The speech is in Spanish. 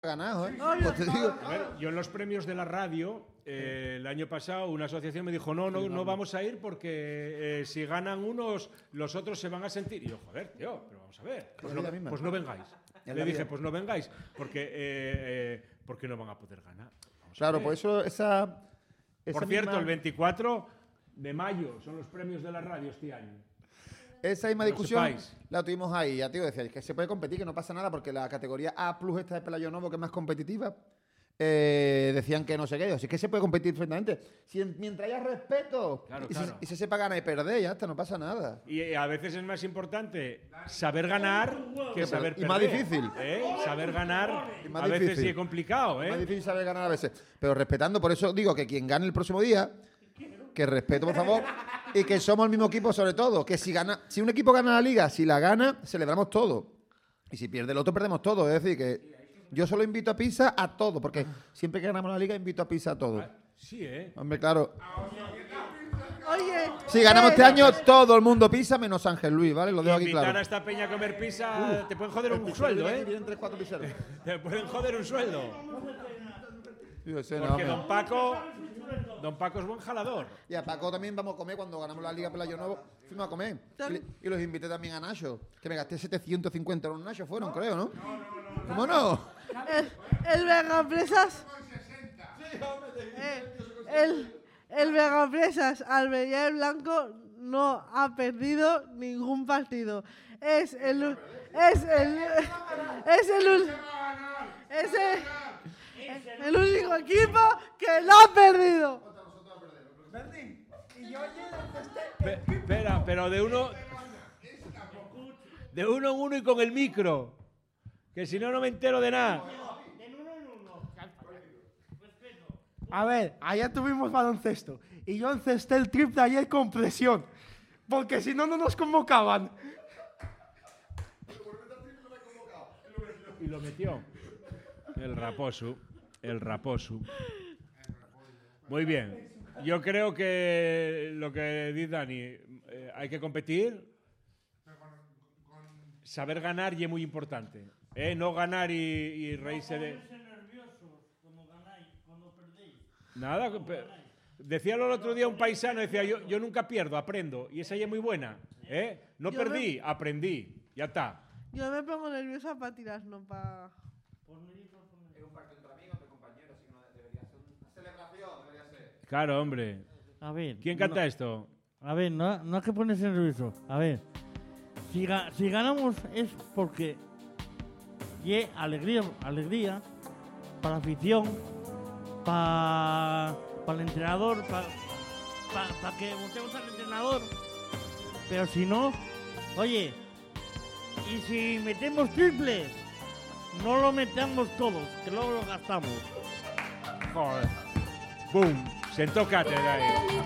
ganado, ¿eh? Pues te digo. A ver, yo en los premios de la radio, el año pasado, una asociación me dijo, no vamos a ir porque si ganan unos, los otros se van a sentir. Y yo, joder, tío, pero vamos a ver. Pues no vengáis. Le dije, pues no vengáis, porque no van a poder ganar. Claro, por eso esa Por cierto, el 24 de mayo son los premios de la radio este año. Esa misma discusión la tuvimos ahí, ya tío, decía que se puede competir, que no pasa nada, porque la categoría A+ esta de Pelayo Novo, que es más competitiva, decían que no sé qué, así que se puede competir perfectamente. Mientras haya respeto y se sepa ganar y perder, ya está, no pasa nada. Y a veces es más importante saber ganar que saber perder. Y más difícil. Saber ganar más a veces difícil. sí es complicado. Es más difícil saber ganar a veces. Pero respetando, por eso digo que quien gane el próximo día, que respeto, por favor, y que somos el mismo equipo sobre todo. Que si un equipo gana la liga, si la gana, celebramos todo. Y si pierde el otro, perdemos todo. Es decir, que yo solo invito a pizza a todo, porque siempre que ganamos la liga, invito a pizza a todo. Sí, Hombre, claro. Oye. Si ganamos este año, todo el mundo pizza, menos Ángel Luis, ¿vale? Lo dejo aquí claro. Invitar a esta peña a comer pizza, te pueden joder un sueldo, ¿eh? Vienen 3, 4 pizzeros. Te pueden joder un sueldo. No, Porque Don Paco es buen jalador. Y a Paco también vamos a comer cuando ganamos la Liga Pelayo Nuevo. Fuimos a comer. Y los invité también a Nacho. Que me gasté 750 euros en Nacho, fueron, creo, ¿no? ¿Cómo no? El Vegapresas. El Vegapresas Alberial Blanco no ha perdido ningún partido. Es el único equipo que no ha perdido. Espera, pero de uno en uno y con el micro. Que si no, no me entero de nada. A ver, ayer tuvimos baloncesto y yo encesté el triple ayer con presión, porque si no, no nos convocaban. Y lo metió. El raposo. Muy bien. Yo creo que lo que dice Dani, hay que competir. Saber ganar y es muy importante. No ganar y reírse de... Nada, decíalo el otro día un paisano, decía, yo nunca pierdo, aprendo. Y esa ya es muy buena. No perdí, aprendí. Ya está. Yo me pongo nerviosa para tirar, no para... Es un partido entre amigos, entre compañeros, así que no debería ser una celebración, debería ser. Claro, hombre. A ver. ¿Quién canta esto? A ver, no hay que ponerse nervioso. A ver. Si ganamos es porque y alegría para la afición, para el entrenador, para que votemos al entrenador. Pero si no, oye, y si metemos triples, no lo metamos todos, que luego lo gastamos. Joder. ¡Boom! Sentó cátedra ahí.